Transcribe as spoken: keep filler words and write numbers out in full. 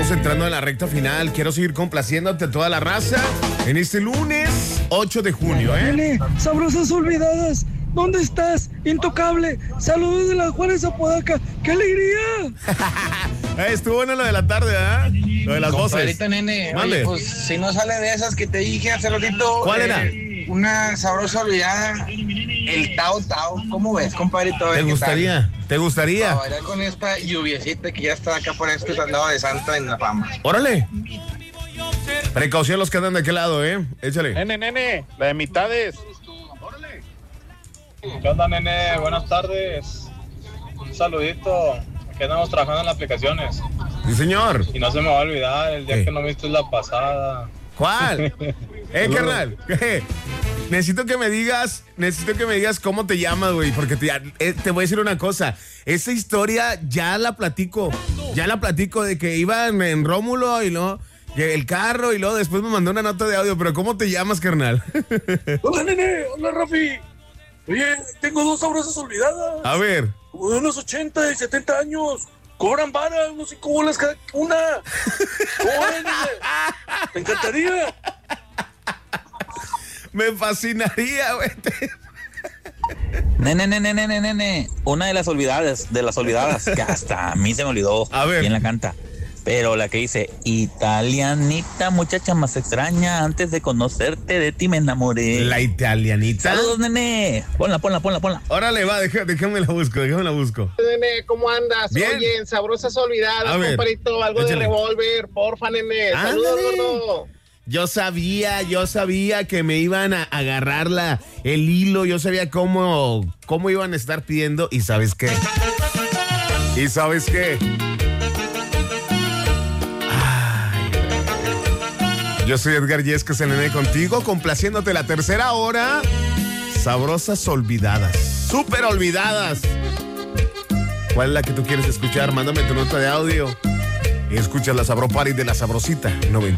estamos entrando en la recta final. Quiero seguir complaciéndote a toda la raza en este lunes ocho de junio, ¿eh? Nene, sabrosas olvidadas. ¿Dónde estás? Intocable. Saludos de la Juárez Apodaca. ¡Qué alegría! eh, estuvo bueno lo de la tarde, ¿ah? ¿eh? Lo de las voces. Nene, Mande. oye, pues si no sale de esas que te dije hace ratito. ¿Cuál era? Eh, una sabrosa olvidada. El Tao Tao. ¿Cómo ves, compadrito? ¿Te gustaría? ¿Te gustaría? A bailar con esta lluviecita que ya está acá por este andado de Santa en La Fama. ¡Órale! Precaución los que andan de aquel lado, ¿eh? Échale. Nene, nene, la de mitades. ¿Qué onda, nene? Buenas tardes. Un saludito. Aquí andamos trabajando en las aplicaciones. Sí, señor. Y no se me va a olvidar el día ¿Qué? que no viste la pasada. ¿Cuál? eh, carnal. ¿Qué? Necesito que me digas, necesito que me digas cómo te llamas, güey, porque te, eh, te voy a decir una cosa. Esa historia ya la platico, ya la platico de que iban en Rómulo y luego el carro y luego después me mandó una nota de audio, pero ¿cómo te llamas, carnal? Hola, nene. Hola, Rafi. Oye, tengo dos sabrosas olvidadas. A ver. Como de unos ochenta y setenta años. Cobran vara, unos cinco bolas cada una. Órale, ¿te encantaría? Me fascinaría, güey. Nene, nene, nene, nene. Una de las olvidadas, de las olvidadas, que hasta a mí se me olvidó. A ver. ¿Quién la canta? Pero la que dice, italianita, muchacha más extraña, antes de conocerte de ti me enamoré. La italianita. Saludos, nene. Ponla, ponla, ponla, ponla. Órale, va, déjame, déjame la busco, déjame la busco. Nene, ¿cómo andas? Bien. Oye, en sabrosas olvidadas, A ver, compadrito, algo échale. de revólver, porfa, nene. Ándale. Saludos, gordo. Yo sabía, yo sabía que me iban a agarrar la, el hilo, yo sabía cómo, cómo iban a estar pidiendo, y ¿sabes qué? ¿Y sabes qué? Ay, yo soy Edgar Yescas, el nene contigo, complaciéndote la tercera hora. Sabrosas olvidadas, súper olvidadas. ¿Cuál es la que tú quieres escuchar? Mándame tu nota de audio y escucha la Sabro Party de la Sabrosita noventa.